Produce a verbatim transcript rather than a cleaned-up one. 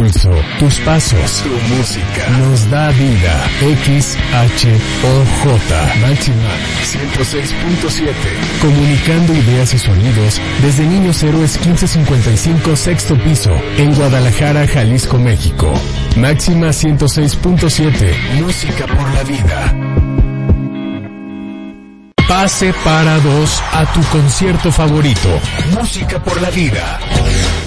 pulso, tus pasos, tu música, nos da vida. X H O J, Máxima ciento seis punto siete. Comunicando ideas y sonidos desde Niños Héroes quince cincuenta y cinco, sexto piso, en Guadalajara, Jalisco, México. Máxima ciento seis punto siete, música por la vida. Pase para dos a tu concierto favorito. Música por la vida.